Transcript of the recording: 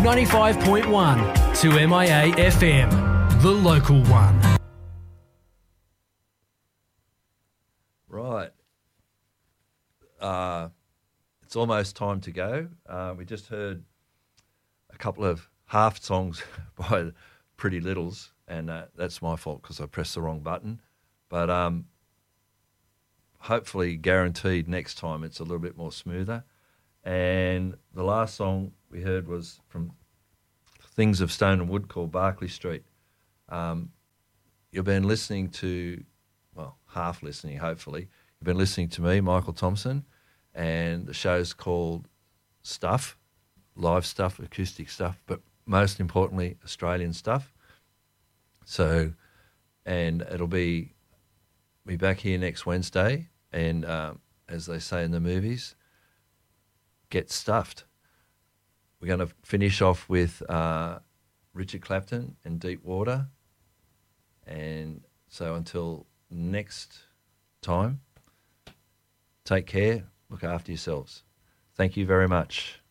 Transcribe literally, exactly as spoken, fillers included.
ninety-five point one to M I A F M, the local one. Right. Uh, it's almost time to go. Uh, we just heard a couple of half songs by Pretty Littles, and uh, that's my fault because I pressed the wrong button. But um, hopefully, guaranteed, next time it's a little bit more smoother. And the last song we heard was from Things of Stone and Wood called Barclay Street. Um, you've been listening to, well, half listening, hopefully. You've been listening to me, Michael Thompson, and the show's called Stuff, live stuff, acoustic stuff, but most importantly, Australian stuff. So, and it'll be, be back here next Wednesday, and um, as they say in the movies, get stuffed. We're going to finish off with uh, Richard Clapton and Deep Water. And so until next time, take care, look after yourselves. Thank you very much.